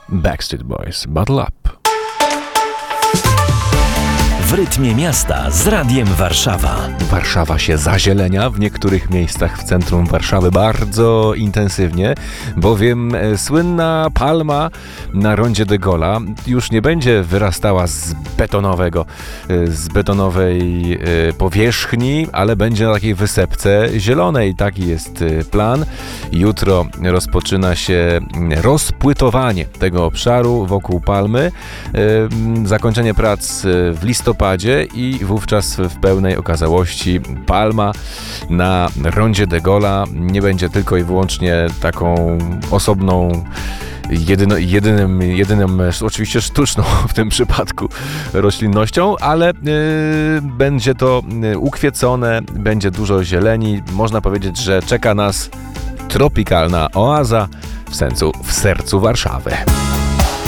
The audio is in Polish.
Backstreet Boys, Bottle Up. W rytmie miasta z Radiem Warszawa. Warszawa się zazielenia w niektórych miejscach w centrum Warszawy bardzo intensywnie, bowiem słynna palma na rondzie de Gaulle'a już nie będzie wyrastała z betonowej powierzchni, ale będzie na takiej wysepce zielonej. Taki jest plan. Jutro rozpoczyna się rozpłytowanie tego obszaru wokół palmy. Zakończenie prac w listopadzie i wówczas w pełnej okazałości palma na rondzie de Gaulle'a nie będzie tylko i wyłącznie taką osobną, jedynym oczywiście sztuczną w tym przypadku roślinnością, ale będzie to ukwiecone, będzie dużo zieleni. Można powiedzieć, że czeka nas tropikalna oaza w sercu Warszawy.